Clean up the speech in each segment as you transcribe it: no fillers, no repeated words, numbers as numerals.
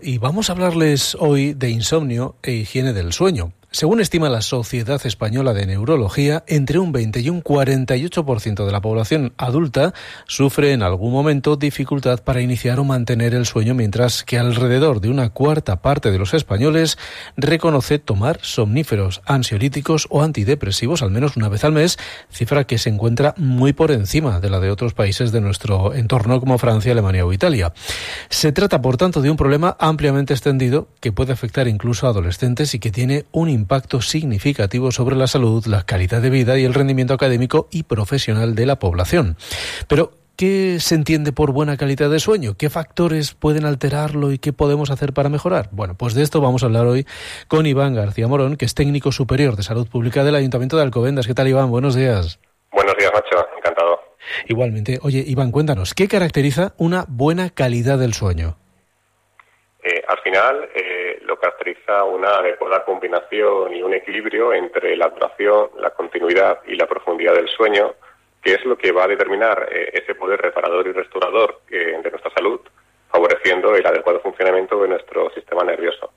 y vamos a hablarles hoy de insomnio e higiene del sueño. Según estima la Sociedad Española de Neurología, entre un 20 y un 48% de la población adulta sufre en algún momento dificultad para iniciar o mantener el sueño, mientras que alrededor de una cuarta parte de los españoles reconoce tomar somníferos, ansiolíticos o antidepresivos al menos una vez al mes, cifra que se encuentra muy por encima de la de otros países de nuestro entorno como Francia, Alemania o Italia. Se trata, por tanto, de un problema ampliamente extendido que puede afectar incluso a adolescentes y que tiene un impacto significativo sobre la salud, la calidad de vida y el rendimiento académico y profesional de la población. Pero, ¿qué se entiende por buena calidad de sueño? ¿Qué factores pueden alterarlo y qué podemos hacer para mejorar? Bueno, pues de esto vamos a hablar hoy con Iván García Morón, que es técnico superior de Salud Pública del Ayuntamiento de Alcobendas. ¿Qué tal, Iván? Buenos días. Buenos días, Nacho. Encantado. Igualmente. Oye, Iván, cuéntanos, ¿qué caracteriza una buena calidad del sueño? Al final, lo caracteriza una adecuada combinación y un equilibrio entre la duración, la continuidad y la profundidad del sueño, que es lo que va a determinar ese poder reparador y restaurador de nuestra salud, favoreciendo el adecuado funcionamiento de nuestro sistema nervioso.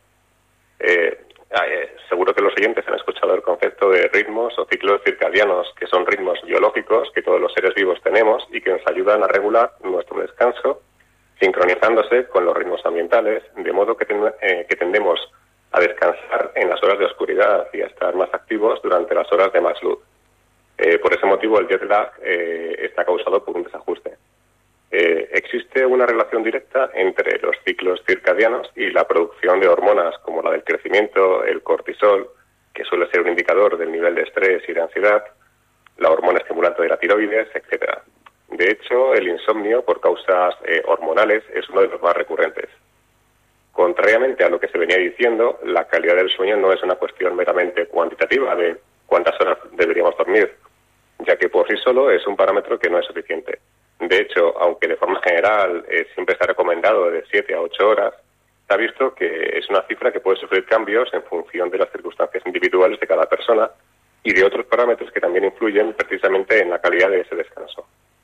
Seguro que los oyentes han escuchado el concepto de ritmos o ciclos circadianos, que son ritmos biológicos que todos los seres vivos tenemos y que nos ayudan a regular nuestro descanso, sincronizándose con los ritmos ambientales, de modo que tendemos a descansar en las horas de oscuridad y a estar más activos durante las horas de más luz. Por ese motivo, el jet lag está causado por un desajuste. Existe una relación directa entre los ciclos circadianos y la producción de hormonas como la del crecimiento, el cortisol, que suele ser un indicador del nivel de estrés y de ansiedad, la hormona estimulante de la tiroides, etcétera. De hecho, el insomnio por causas hormonales es uno de los más recurrentes. Contrariamente a lo que se venía diciendo, la calidad del sueño no es una cuestión meramente cuantitativa de cuántas horas deberíamos dormir, ya que por sí solo es un parámetro que no es suficiente. De hecho, aunque de forma general siempre está recomendado de 7 a 8 horas, se ha visto que es una cifra que puede sufrir cambios en función de las circunstancias individuales de cada persona y de otros parámetros que también influyen precisamente en la calidad de ese descanso.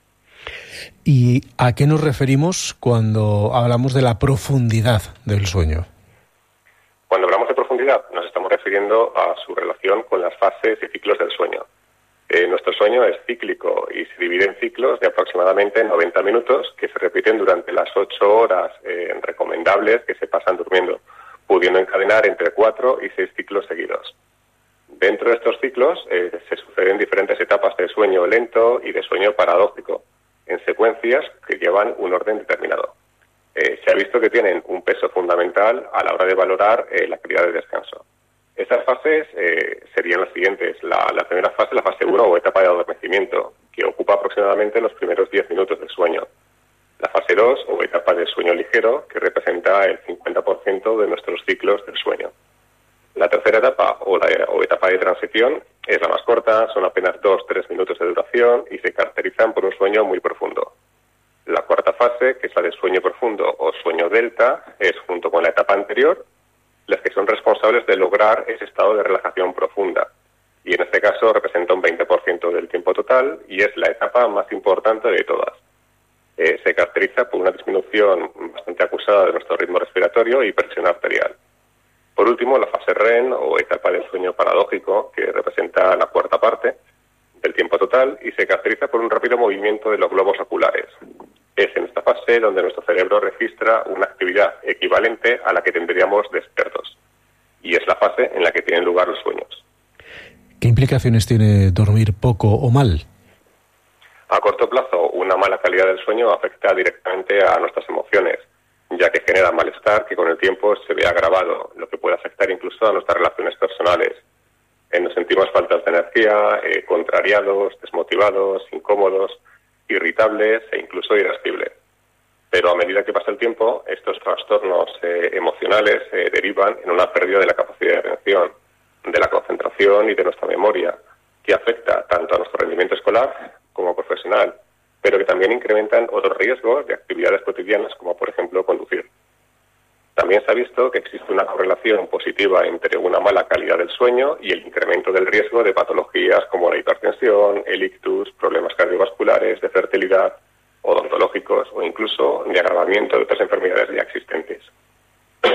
¿Y a qué nos referimos cuando hablamos de la profundidad del sueño? Cuando hablamos de profundidad, nos estamos refiriendo a su relación con las fases y ciclos del sueño. Nuestro sueño es cíclico y se divide en ciclos de aproximadamente 90 minutos que se repiten durante las 8 horas recomendables que se pasan durmiendo, pudiendo encadenar entre 4 y 6 ciclos seguidos. Dentro de estos ciclos se suceden diferentes etapas de sueño lento y de sueño paradójico, en secuencias que llevan un orden determinado. Se ha visto que tienen un peso fundamental a la hora de valorar la calidad del descanso. Estas fases serían las siguientes. La primera fase, la fase 1 o etapa de adormecimiento, que ocupa aproximadamente los primeros 10 minutos del sueño. La fase 2 o etapa de sueño ligero, que representa el 50% de nuestros ciclos del sueño. La tercera etapa o etapa de transición es la más corta, son apenas 2-3 minutos de duración y se caracterizan por un sueño muy profundo. La cuarta fase, que es la de sueño profundo o sueño delta, es junto con la etapa anterior las que son responsables de lograr ese estado de relajación profunda. Y en este caso representa un 20% del tiempo total y es la etapa más importante de todas. Se caracteriza por una disminución bastante acusada de nuestro ritmo respiratorio y presión arterial. Por último, la fase REM o etapa del sueño paradójico, que representa la cuarta parte del tiempo total y se caracteriza por un rápido movimiento de los globos oculares. Es en esta fase donde nuestro cerebro registra una actividad equivalente a la que tendríamos despiertos. Y es la fase en la que tienen lugar los sueños. ¿Qué implicaciones tiene dormir poco o mal? A corto plazo, una mala calidad del sueño afecta directamente a nuestras emociones, ya que genera malestar que con el tiempo se ve agravado, lo que puede afectar incluso a nuestras relaciones personales. Nos sentimos faltas de energía, contrariados, desmotivados, incómodos, irritables e incluso irascibles. Pero a medida que pasa el tiempo, estos trastornos emocionales derivan en una pérdida de la capacidad de atención, de la concentración y de nuestra memoria, que afecta tanto a nuestro rendimiento escolar como profesional, pero que también incrementan otros riesgos de actividades cotidianas, como por ejemplo conducir. También se ha visto que existe una correlación positiva entre una mala calidad del sueño y el incremento del riesgo de patologías como la hipertensión, el ictus, problemas cardiovasculares, de fertilidad, odontológicos o incluso de agravamiento de otras enfermedades ya existentes.